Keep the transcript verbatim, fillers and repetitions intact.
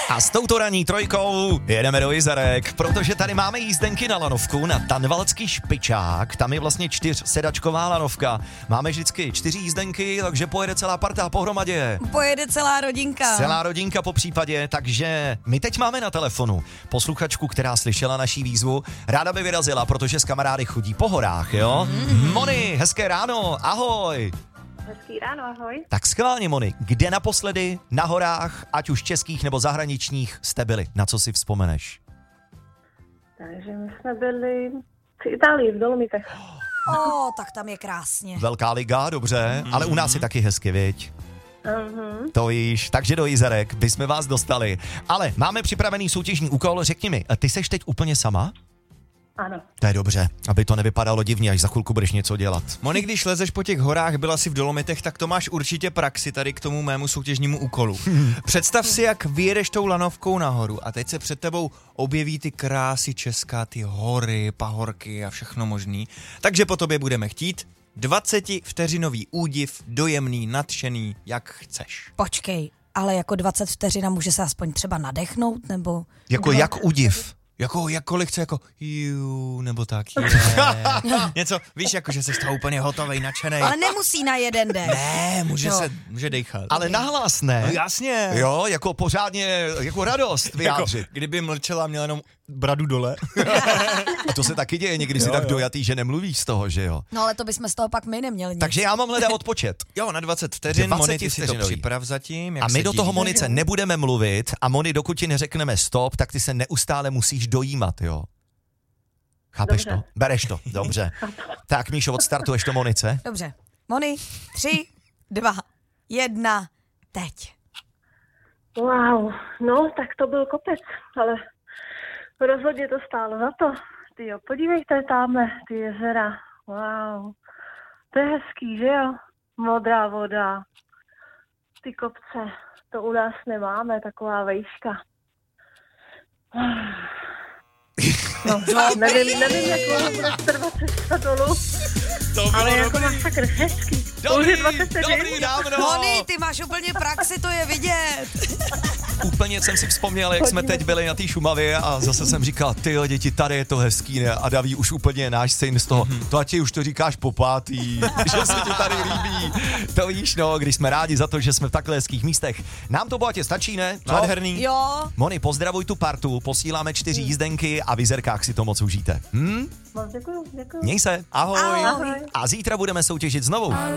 A s touto ranní trojkou jedeme do Jizerek, protože tady máme jízdenky na lanovku, na Tanvaldský špičák. Tam je vlastně čtyřsedačková lanovka. Máme vždycky čtyři jízdenky, takže pojede celá parta pohromadě. Pojede celá rodinka. Celá rodinka po případě, takže my teď máme na telefonu posluchačku, která slyšela naší výzvu. Ráda by vyrazila, protože s kamarády chodí po horách, jo? Mm. Moni, hezké ráno, ahoj. Hezký ráno, ahoj. Tak schválně, Moni, kde naposledy na horách, ať už českých nebo zahraničních, jste byli? Na co si vzpomeneš? Takže my jsme byli v Itálii, v Dolomitech. O, tak tam je krásně. Velká liga, dobře, mm. ale u nás je taky hezky, viď? Uh-huh. To víš, takže do Jizerek bychom vás dostali. Ale máme připravený soutěžní úkol, řekni mi, ty seš teď úplně sama? Ano. To je dobře, aby to nevypadalo divně, až za chvilku budeš něco dělat. Moni, když lezeš po těch horách, byla si v Dolomitech, tak to máš určitě praxi tady k tomu mému soutěžnímu úkolu. Představ si, jak vyjedeš tou lanovkou nahoru a teď se před tebou objeví ty krásy česká, ty hory, pahorky a všechno možný. Takže po tobě budeme chtít dvacetivteřinový údiv, dojemný, nadšený, jak chceš. Počkej, ale jako dvacet vteřin a může se aspoň třeba nadechnout, nebo... Jako jak údiv? Jako, jakkoliv chce, jako jú, nebo tak, je. Něco, víš, jako, že jsi z toho úplně hotovej, nadšenej. Ale nemusí na jeden den. Ne, může Jo. se, může dejchat. Ale nahlas ne. No jasně. Jo, jako pořádně, jako radost vyjádřit. Jako, kdyby mlčela, měla jenom bradu dole. A to se taky děje, někdy jsi Jo, tak jo. dojatý, že nemluvíš z toho, že jo. No ale to bychom z toho pak my neměli nic. Takže já mám hledat odpočet. Jo, na dvacet vteřin, dvacet Moni, ty si to vteřinový. připrav zatím. Jak A my se do toho, divíš. Monice, nebudeme mluvit a Moni, dokud ti neřekneme stop, tak ty se neustále musíš dojímat, jo. Chápeš Dobře. to? Bereš to, dobře. Tak, Míšo, odstartuješ to, Monice. Dobře. Moni, tři, dva, jedna, teď. Wow, no, tak to byl kopec, ale rozhodně to stálo za to. Tyjo, podívejte tamhle, ty jezera, wow. To je hezký, že jo? Modrá voda, ty kopce, to u nás nemáme, taková vejška. No, nevím, nevím, jak dlouho bude trvat cesta dolů, To ale bylo jako dobrý. masakr hezký. To už je dvacet vteřin. dobrý, dávno. Moni, ty máš úplně praxi, to je vidět. Úplně jsem si vzpomněl, jak jsme teď byli na té Šumavě a zase jsem říkal, tyjo, děti, tady je to hezký, ne? A Daví už úplně náš syn z toho, to ať ti už to říkáš po pátý, že se ti tady líbí. To víš, no, když jsme rádi za to, že jsme v takhle hezkých místech. Nám to bohatě stačí, ne? Co? Nádherný. Jo. Moni, pozdravuj tu partu, posíláme čtyři jízdenky a v Jizerkách si to moc užijte. Hm? Moc děkuju, děkuju. Měj se. Ahoj. Ahoj. A zítra budeme soutěžit znovu.